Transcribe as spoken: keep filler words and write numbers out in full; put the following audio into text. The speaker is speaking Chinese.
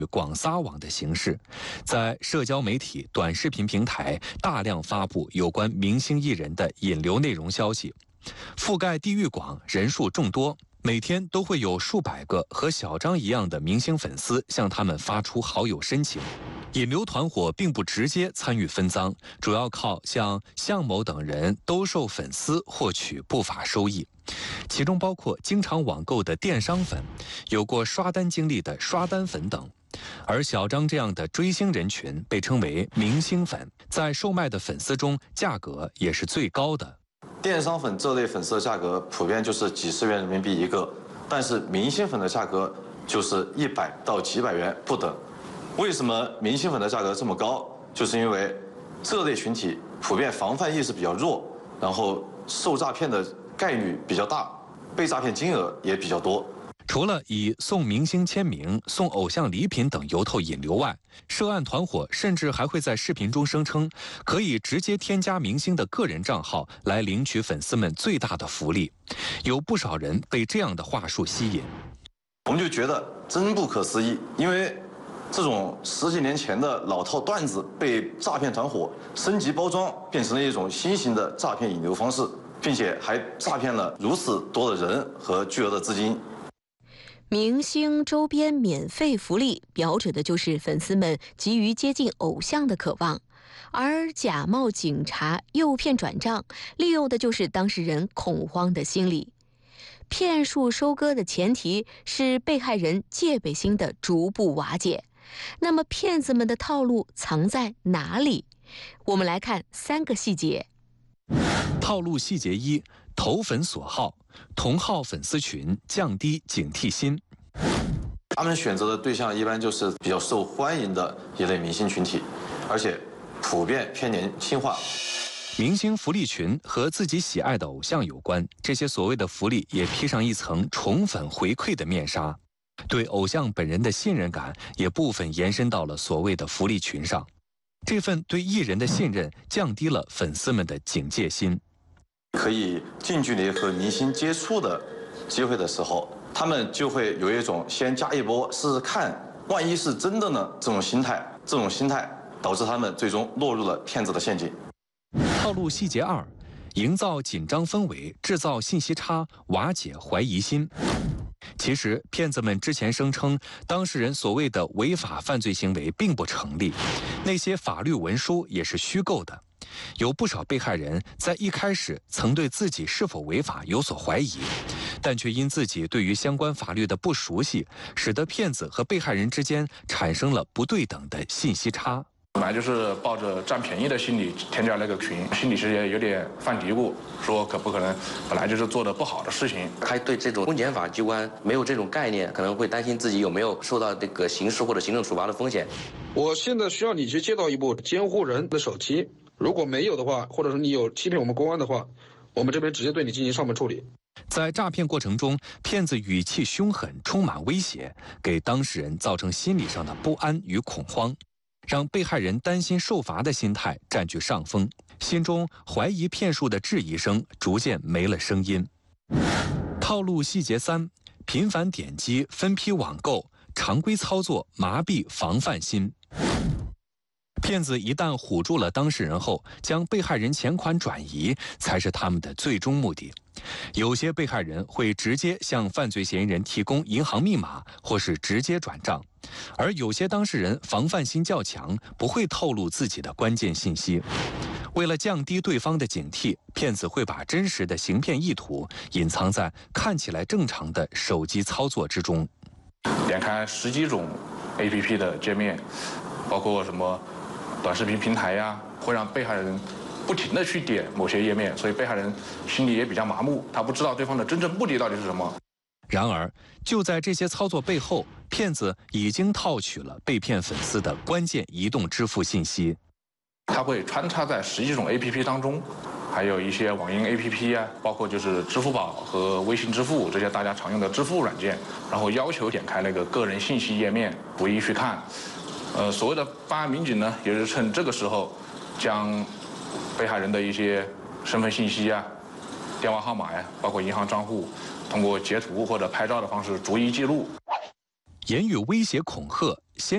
广撒网的形式，在社交媒体、短视频平台大量发布有关明星艺人的引流内容消息，覆盖地域广，人数众多。每天都会有数百个和小张一样的明星粉丝向他们发出好友申请。引流团伙并不直接参与分赃，主要靠向向某等人兜售粉丝获取不法收益，其中包括经常网购的电商粉，有过刷单经历的刷单粉等。而小张这样的追星人群被称为明星粉，在售卖的粉丝中价格也是最高的。 电商粉这类粉丝的价格普遍就是几十元人民币一个，但是明星粉的价格就是一百到几百元不等。为什么明星粉的价格这么高？就是因为这类群体普遍防范意识比较弱，然后受诈骗的概率比较大，被诈骗金额也比较多。 除了以送明星签名、送偶像礼品等由头引流外，涉案团伙甚至还会在视频中声称可以直接添加明星的个人账号来领取粉丝们最大的福利。有不少人被这样的话术吸引， 我们就觉得真不可思议，因为这种十几年前的老套段子被诈骗团伙升级包装，变成了一种新型的诈骗引流方式，并且还诈骗了如此多的人和巨额的资金。 明星周边免费福利标准的就是粉丝们急于接近偶像的渴望，而假冒警察诱骗转账，利用的就是当事人恐慌的心理。骗术收割的前提是被害人戒备心的逐步瓦解。那么骗子们的套路藏在哪里？我们来看三个细节。 套路细节一：投粉锁号，同号粉丝群，降低警惕心。 他们选择的对象一般就是比较受欢迎的一类明星群体，而且普遍偏年轻化。 明星福利群和自己喜爱的偶像有关，这些所谓的福利也披上一层宠粉回馈的面纱，对偶像本人的信任感也部分延伸到了所谓的福利群上。这份对艺人的信任降低了粉丝们的警戒心。 可以近距离和明星接触的机会的时候，他们就会有一种先加一波试试看，万一是真的呢这种心态，这种心态导致他们最终落入了骗子的陷阱。 套路细节二：营造紧张氛围，制造信息差，瓦解怀疑心。其实，骗子们之前声称当事人所谓的违法犯罪行为并不成立，那些法律文书也是虚构的。有不少被害人在一开始曾对自己是否违法有所怀疑，但却因自己对于相关法律的不熟悉，使得骗子和被害人之间产生了不对等的信息差。 本来就是抱着占便宜的心理添加那个群，心里是有点犯嘀咕，说可不可能本来就是做的不好的事情。 还对这种公检法机关没有这种概念，可能会担心自己有没有受到这个刑事或者行政处罚的风险。 我现在需要你去接到一部监护人的手机，如果没有的话，或者说你有欺骗我们公安的话，我们这边直接对你进行上门处理。 在诈骗过程中，骗子语气凶狠，充满威胁，给当事人造成心理上的不安与恐慌，让被害人担心受罚的心态占据上风，心中怀疑骗术的质疑声逐渐没了声音。套路细节三：频繁点击、分批网购，常规操作麻痹防范心。骗子一旦唬住了当事人后，将被害人钱款转移才是他们的最终目的。有些被害人会直接向犯罪嫌疑人提供银行密码，或是直接转账，而有些当事人防范心较强，不会透露自己的关键信息。为了降低对方的警惕，骗子会把真实的行骗意图隐藏在看起来正常的手机操作之中。 点开十几种 A P P 的界面，包括什么短视频平台呀，会让被害人不停地去点某些页面，所以被害人心里也比较麻木，他不知道对方的真正目的到底是什么。 然而，就在这些操作背后，骗子已经套取了被骗粉丝的关键移动支付信息。 他会穿插在十几种 A P P 当中，还有一些网银 A P P 啊，包括就是支付宝和微信支付这些大家常用的支付软件，然后要求点开那个个人信息页面，不一去看。呃，所谓的办案民警呢，也是趁这个时候，将被害人的一些身份信息啊、电话号码呀，包括银行账户，通过截图或者拍照的方式逐一记录。 言语威胁恐吓，先